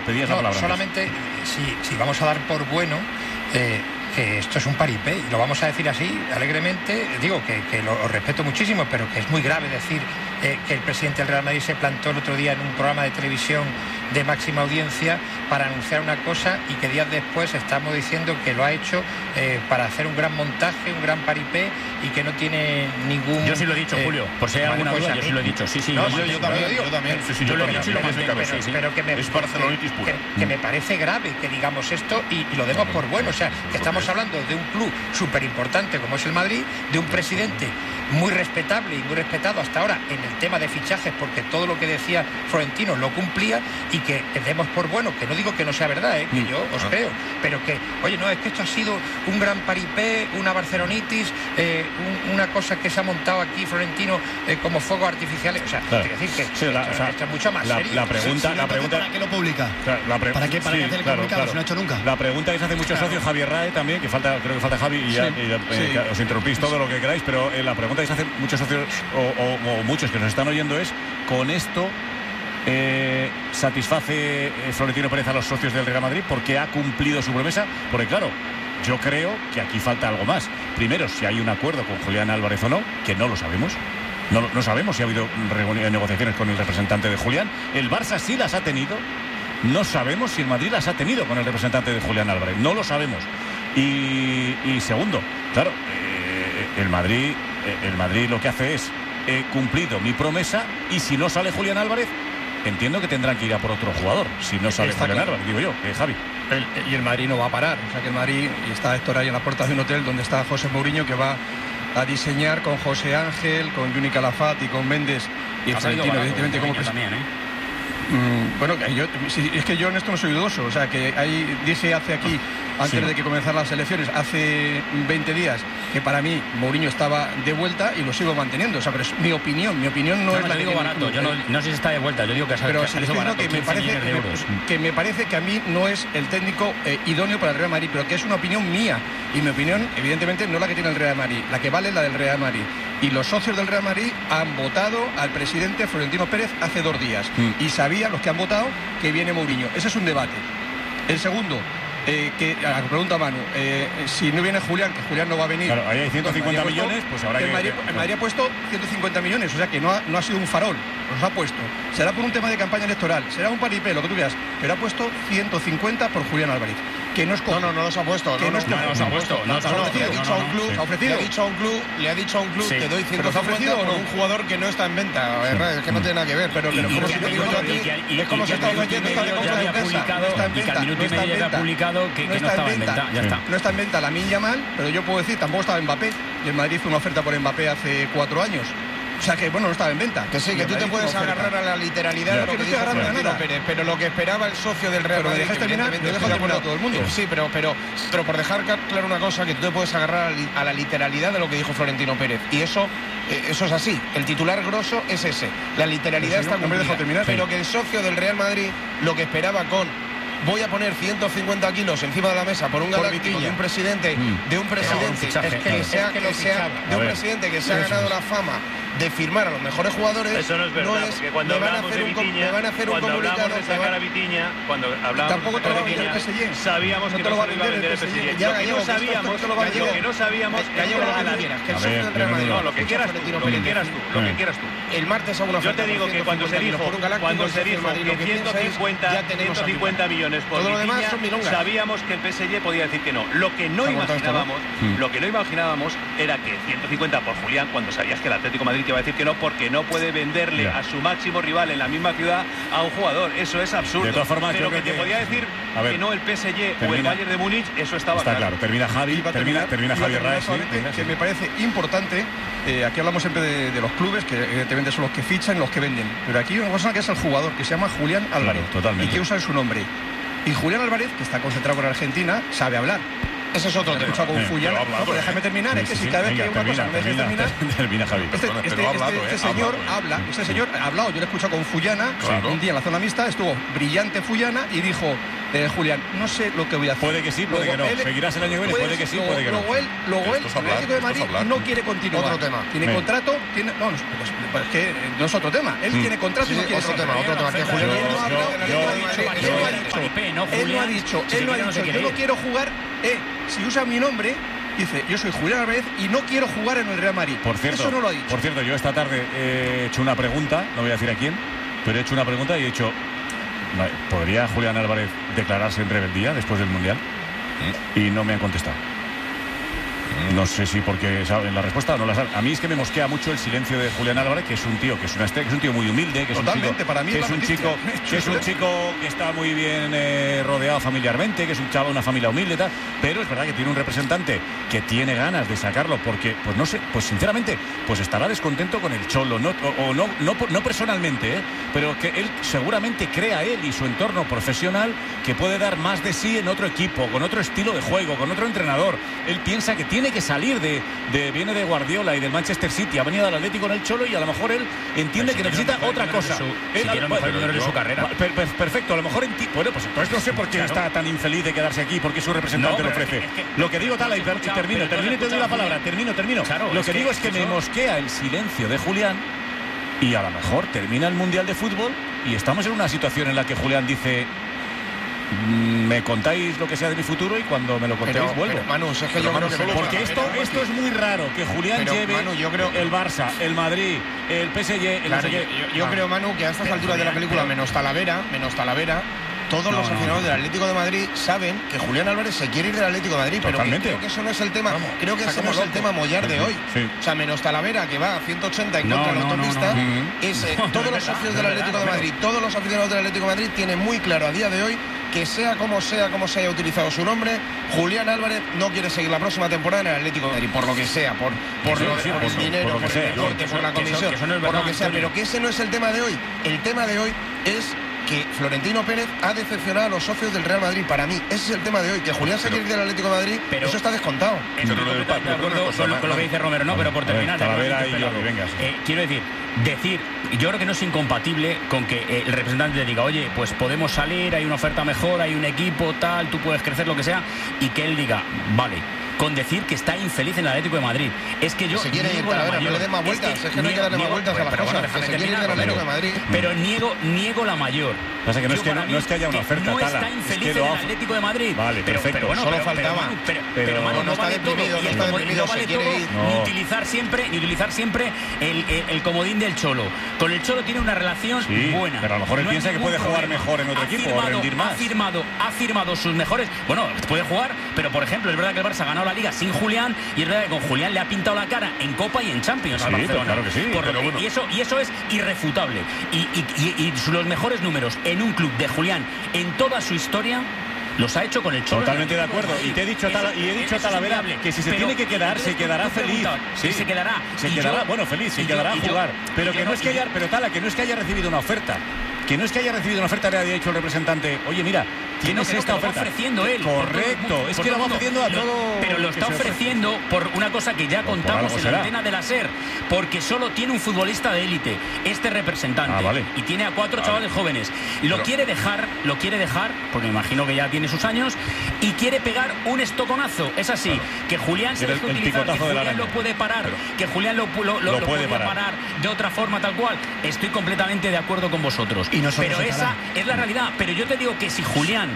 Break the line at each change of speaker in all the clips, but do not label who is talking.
pedías la palabra.
Solamente, si vamos a dar por bueno que esto es un paripé, y lo vamos a decir así, alegremente, digo que lo respeto muchísimo, pero que es muy grave decir que el presidente del Real Madrid se plantó el otro día en un programa de televisión de máxima audiencia para anunciar una cosa y que días después estamos diciendo que lo ha hecho para hacer un gran montaje, un gran paripé y que no tiene ningún...
Yo sí lo he dicho, Julio, por si hay alguna duda, yo sí lo he dicho. Sí,
no, yo también. Sí,
yo lo he dicho y lo mantengo.
Pero que me parece grave que digamos esto y lo demos por bueno. O sea, que estamos hablando de un club súper importante como es el Madrid, de un presidente muy respetable y muy respetado hasta ahora en el tema de fichajes, porque todo lo que decía Florentino lo cumplía, y que demos por bueno, que no digo que no sea verdad, que yo os creo, pero que, oye, no, es que esto ha sido un gran paripé, una barcelonitis, una cosa que se ha montado aquí Florentino como fuegos artificiales. O sea, claro, quiero decir que esto es mucho más serio.
La pregunta
¿para qué lo publica? ¿Para qué hacer el comunicado? Si no ha hecho nunca.
La pregunta que se hace muchos socios, Javier Rae también, creo que falta Javi y os interrumpís todo lo que queráis, pero la pregunta que se hace muchos socios o muchos que nos están oyendo es: ¿con esto satisface Florentino Pérez a los socios del Real Madrid porque ha cumplido su promesa? Porque claro, yo creo que aquí falta algo más. Primero, si hay un acuerdo con Julián Álvarez o no, que no lo sabemos. No sabemos si ha habido negociaciones con el representante de Julián. El Barça sí las ha tenido. No sabemos si el Madrid las ha tenido con el representante de Julián Álvarez. No lo sabemos. Y segundo, claro, el Madrid lo que hace es: he cumplido mi promesa, y si no sale Julián Álvarez, entiendo que tendrán que ir a por otro jugador. Si no sale Julián Álvarez, digo yo, Javi.
Y el Madrid no va a parar. O sea que el Madrid, y está Héctor ahí en la puerta de un hotel donde está José Mourinho, que va a diseñar con José Ángel, con Juni Calafat y con Méndez y el Florentino, evidentemente, como
también,
bueno, es que yo en esto no soy dudoso. O sea, que ahí dije antes de que comenzaran las elecciones, hace 20 días, que para mí Mourinho estaba de vuelta, y lo sigo manteniendo. O sea, pero es mi opinión no es la
digo barato. Yo no sé si está de vuelta, yo digo que
pero si estoy diciendo que me parece que a mí no es el técnico idóneo para el Real Madrid, pero que es una opinión mía, y mi opinión evidentemente no es la que tiene el Real Madrid, la que vale es la del Real Madrid. Y los socios del Real Madrid han votado al presidente Florentino Pérez hace 2 días, y sabían los que han votado que viene Mourinho. Ese es un debate. El segundo, que a la pregunta Manu, si no viene Julián, que Julián no va a venir.
Claro, ahí hay 150 millones, pues habrá que...
El Madrid ha puesto 150 millones, o sea que no ha sido un farol, los ha puesto. Será por un tema de campaña electoral, será un paripé, lo que tú veas, pero ha puesto 150 por Julián Álvarez. Que no es
no los ha puesto.
Que no los ha puesto.
Le ha dicho a un club, te doy 150 por un jugador que no está en venta. Es que no tiene nada que ver. Pero como si te digo yo aquí, es como si estamos metiendo esta cosa de prensa.
Y que al minuto y medio ya ha publicado que no estaba en venta. Ya está.
No está en venta Lamine Yamal, pero yo puedo decir, tampoco estaba Mbappé. Y el Madrid hizo una oferta por Mbappé hace 4 años. O sea que, bueno, no estaba en venta.
Que sí, que tú te puedes agarrar a la literalidad de lo que dijo Florentino Pérez, pero lo que esperaba el socio del Real Madrid...
Pero me dejas terminar, me dejas terminar a todo el mundo.
Sí, pero por dejar claro una cosa, que tú te puedes agarrar a la literalidad de lo que dijo Florentino Pérez. Y eso es así. El titular grosso es ese. La literalidad está cumplida. Pero que el socio del Real Madrid lo que esperaba con... voy a poner 150 kilos encima de la mesa por un galáctico de un presidente que se ha ganado la fama de firmar a los mejores jugadores.
Eso no es verdad, porque cuando hablamos de Vitinha, cuando hablamos de sacar a Vitinha, cuando hablamos de sacar a Vitinha, sabíamos que no se lo iba a vender el PSG. Lo que no sabíamos no, lo que quieras tú.
El martes a una
yo te digo que cuando se dijo que 150 millones por Vitinha, sabíamos que el PSG podía decir que no. Lo que no imaginábamos era que 150 por Julián, cuando sabías que el Atlético de Madrid te iba a decir que no, porque no puede venderle a su máximo rival en la misma ciudad a un jugador. Eso es absurdo.
De todas formas,
pero que te podía decir que no el PSG o el Bayern de Múnich, eso estaba claro.
Termina Javi, termina Javier Raes.
Que me parece importante. Aquí hablamos siempre de los clubes, que evidentemente son los que fichan, los que venden. Pero aquí hay una persona que es el jugador, que se llama Julián Álvarez.
Totalmente.
Y que usa su nombre. Y Julián Álvarez, que está concentrado con Argentina, sabe hablar.
Ese es otro tema.
He escuchado con Fullana. Déjame terminar. Es que si cada vez que hay una cosa no me dejes terminar.
Termina, Javi.
Este señor habla. Este señor ha hablado. Yo le he escuchado con Fullana un día en la zona mixta. Estuvo brillante Fullana y dijo: Julián, no sé lo que voy a hacer.
Puede que sí, puede que no. Seguirás el año que viene, puede que sí, puede que no.
Luego él, el Atlético de Madrid no quiere continuar.
Otro tema.
Tiene contrato, no, es que no es otro tema. Él tiene contrato y no quiere
otro tema. Que Julián
él no ha dicho, yo no quiero jugar, si usa mi nombre, dice, yo soy Julián Álvarez y no quiero jugar en el Real Madrid.
Por cierto,
eso no lo ha dicho.
Por cierto, yo esta tarde he hecho una pregunta, no voy a decir a quién, pero he hecho una pregunta y he dicho, ¿podría Julián Álvarez declararse en rebeldía después del Mundial? Y no me han contestado. No sé si porque saben la respuesta o no la saben. A mí es que me mosquea mucho el silencio de Julián Álvarez, que es un tío, que es un tío muy humilde, que es un chico que está muy bien rodeado familiarmente, que es un chaval, una familia humilde y tal, pero es verdad que tiene un representante que tiene ganas de sacarlo porque, pues no sé, pues sinceramente, pues estará descontento con el Cholo, no personalmente, pero que él seguramente crea él y su entorno profesional que puede dar más de sí en otro equipo, con otro estilo de juego, con otro entrenador. Él piensa que tiene que salir viene de Guardiola y del Manchester City, ha venido al Atlético en el Cholo y a lo mejor él entiende que necesita otra cosa.
Tiene los mejores números de su carrera.
Perfecto, a lo mejor bueno, pues entonces no sé por qué está tan infeliz de quedarse aquí, porque su representante lo ofrece. Lo que digo, Tala, y termino y te doy la palabra, termino. Lo que digo es que me mosquea el silencio de Julián y a lo mejor termina el Mundial de Fútbol y estamos en una situación en la que Julián dice: me contáis lo que sea de mi futuro y cuando me lo contéis vuelvo.
Pero, Manu, es que yo creo que
porque esto es muy raro, que Julián lleve el Barça, el Madrid, el PSG, el no sé qué.
Yo creo, Manu, que a estas alturas de la película, menos Talavera, todos los aficionados del Atlético de Madrid saben que Julián Álvarez se quiere ir del Atlético de Madrid, pero creo que eso no es el tema. Creo que ese no es el tema Mollar de hoy.
Sí.
O sea, menos Talavera, que va a 180 en contra de la autopista, todos los socios del Atlético de Madrid, todos los aficionados del Atlético de Madrid tienen muy claro a día de hoy que sea como se haya utilizado su nombre, Julián Álvarez no quiere seguir la próxima temporada en el Atlético de Madrid, por lo que sea, por el dinero, por el deporte, por la comisión, por lo que sea, pero que ese no es el tema de hoy. El tema de hoy es que Florentino Pérez ha decepcionado a los socios del Real Madrid. Para mí, ese es el tema de hoy. Que Julián se quiere ir del Atlético de Madrid, pero eso está descontado.
Estoy completamente de acuerdo con lo que dice Romero, no, pero por terminar, quiero decir, yo creo que no es incompatible con que el representante le diga, oye, pues podemos salir, hay una oferta mejor, hay un equipo, tal, tú puedes crecer, lo que sea, y que él diga, vale, con decir que está infeliz en el Atlético de Madrid. Es que yo
se quiere ir, no le den más vueltas, es que no hay que darle más vueltas a las cosas, que se quiere ir del Atlético de Madrid.
Pero niego la mayor.
Pasa que no es que haya una oferta,
no está infeliz en el Atlético de Madrid.
Vale, perfecto.
Pero bueno,
solo faltaba.
Pero Manu, no vale todo. No vale todo ni utilizar siempre el comodín del Cholo. Con el Cholo tiene una relación buena.
Pero a lo mejor él piensa que puede jugar mejor en otro equipo o rendir más.
Ha firmado sus mejores. Bueno, puede jugar, pero por ejemplo, es verdad que el Barça ha ganado la Liga sin Julián y es verdad que con Julián le ha pintado la cara en Copa y en Champions al Barcelona.
Claro que sí.
Y eso es irrefutable. Y los mejores números en un club de Julián en toda su historia los ha hecho con el Cholo.
Totalmente de acuerdo. Y he dicho a Talavera que si se tiene que quedar, se quedará feliz.
Sí, se quedará.
Bueno, feliz, se quedará a jugar. Pero que no es que haya recibido una oferta. Que no es que haya recibido una oferta, le haya dicho el representante, oye, mira, tienes esta oferta.
Lo va ofreciendo él.
Correcto, es que lo va ofreciendo a todo.
Pero lo está ofreciendo por una cosa que ya contamos en la antena de la SER, porque solo tiene un futbolista de élite, este representante.
Vale.
Y tiene a 4 chavales jóvenes. Lo quiere dejar, porque me imagino que ya tiene sus años, y quiere pegar un estoconazo. Es así, que Julián se deje utilizar, que Julián lo puede parar, que Julián lo puede parar de otra forma, tal cual. Estoy completamente de acuerdo con vosotros. Pero esa es la realidad. Pero yo te digo que si Julián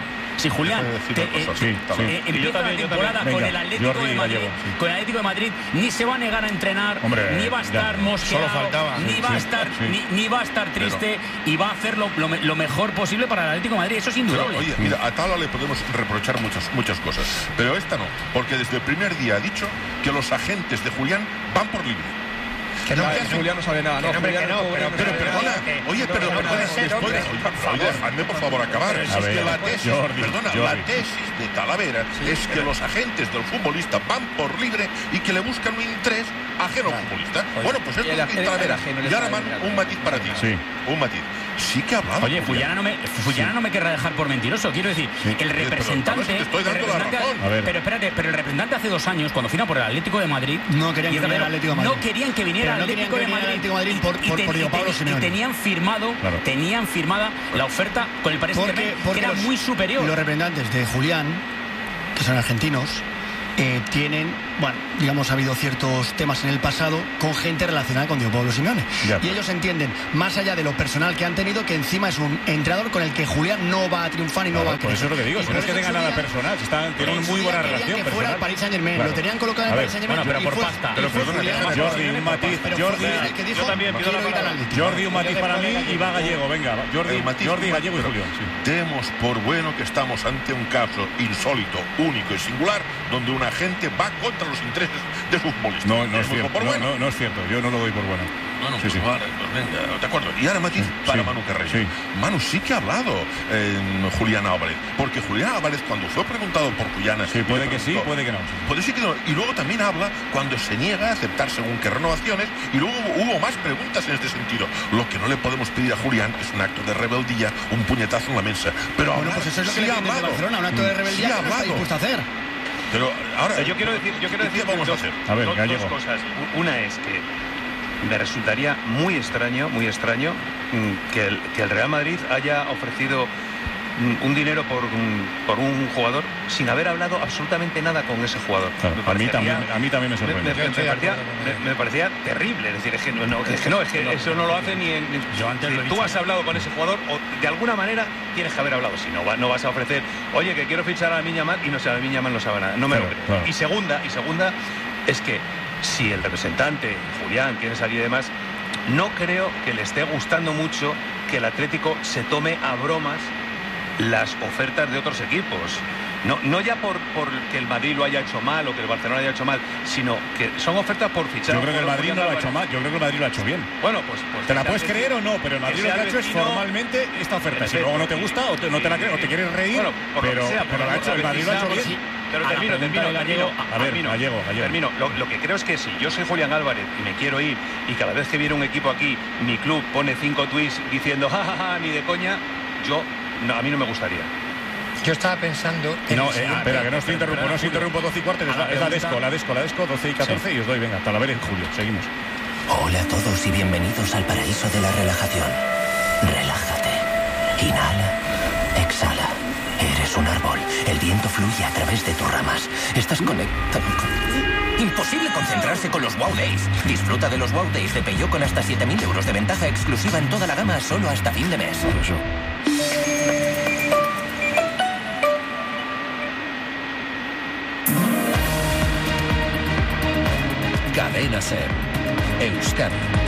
empieza la temporada con el Atlético de Madrid, ni se va a negar a entrenar, ni va a estar mosqueado, ni va a estar triste, y va a hacer lo mejor posible para el Atlético de Madrid. Eso es indudable.
Oye, mira, a Tala le podemos reprochar muchas cosas, pero esta no, porque desde el primer día ha dicho que los agentes de Julián van por libre.
Que no, Julián no sabe nada.
Pero perdona, dejadme por favor acabar. Es que la tesis de Talavera es que los agentes del futbolista van por libre y que le buscan un interés ajeno al futbolista. Bueno, pues esto es Talavera. Y ahora, un matiz para ti. Un matiz. sí que ha hablado.
Oye, Fullana no me querrá dejar por mentiroso. Quiero decir, el representante...
Te estoy dando la razón.
Pero espérate, pero el representante hace 2 años, cuando firma por el Atlético de Madrid...
No querían que viniera el Atlético de Madrid.
No querían que viniera el Atlético de Madrid
por Diego Pablo Simeone.
Y tenían firmada la oferta con el Paris Saint-Germain, que era muy superior.
Los representantes de Julián, que son argentinos, tienen, bueno, digamos, ha habido ciertos temas en el pasado con gente relacionada con Diego Pablo Simeone.
Ya.
Y ellos entienden, más allá de lo personal que han tenido, que encima es un entrenador con el que Julián no va a triunfar y no va a crecer.
Por eso es lo que digo, si no es que tenga nada personal, tienen muy buena relación
que
personal.
fuera el Paris Saint-Germain,
claro.
Lo tenían colocado en el Paris Saint-Germain.
Bueno, pero por pasta.
Pero perdona, Jordi, un matiz.
Yo también pido la palabra.
Jordi, un matiz para mí y va Gallego, venga. Jordi, Gallego y Julián.
Demos por bueno que estamos ante un caso insólito, único y singular, donde un agente va contra los intereses de su futbolista.
No es cierto. No es cierto. Yo no lo doy por bueno.
Pues vale, pues venga, de acuerdo. Y ahora matiz para Manu Carreño.
Sí.
Manu sí que ha hablado Julián Álvarez, porque Julián Álvarez, cuando fue preguntado por Julián...
Sí, puede que sí, puede que no.
Puede ser que no. Y luego también habla cuando se niega a aceptar según qué renovaciones, y luego hubo más preguntas en este sentido. Lo que no le podemos pedir a Julián es un acto de rebeldía, un puñetazo en la mesa. Pero
bueno, pues eso es lo que le piden desde Barcelona, un acto de rebeldía que no está dispuesto a hacer.
Pero ahora...
Yo quiero decir
¿qué vamos a hacer?
A ver,
dos cosas. Una es que me resultaría muy extraño que el Real Madrid haya ofrecido un dinero por un jugador sin haber hablado absolutamente nada con ese jugador.
Claro, a mí también me sorprende.
Me parecía terrible. Es decir, es que eso no lo hace ni en... Si tú has hablado con ese jugador, o de alguna manera tienes que haber hablado. Si no vas a ofrecer, oye, que quiero fichar a Lamine Yamal, y no sé, a Lamine Yamal no sabe nada. No me lo creo.
Claro.
Y segunda es que si el representante, Julián, quiere salir y demás, no creo que le esté gustando mucho que el Atlético se tome a bromas las ofertas de otros equipos. No ya por que el Madrid lo haya hecho mal o que el Barcelona haya hecho mal, sino que son ofertas por fichar.
Yo creo que el Madrid no lo ha hecho mal, yo creo que el Madrid lo ha hecho bien.
Bueno, pues
¿te la puedes creer o no? Pero el Madrid lo que ha hecho es formalmente esta oferta. Si luego no te gusta o no te la crees o te quieres reír, pero el Madrid lo ha hecho bien.
Pero termino.
A ver, Gallego.
Termino. Lo que creo es que si yo soy Julián Álvarez y me quiero ir, y cada vez que viene un equipo aquí, mi club pone 5 tweets diciendo jajaja, ni de coña, a mí no me gustaría.
Yo estaba pensando...
espera, que no os interrumpo 12 y cuarto, es la Desco, 12 y 14, y os doy, venga, Talavera en julio, seguimos.
Hola a todos y bienvenidos al paraíso de la relajación. Relájate, inhala, exhala. Eres un árbol, el viento fluye a través de tus ramas. Estás conectado con... Imposible concentrarse con los Wow Days. Disfruta de los Wow Days de Peugeot con hasta 7.000 euros de ventaja exclusiva en toda la gama solo hasta fin de mes.
Cadena SER, Euskadi.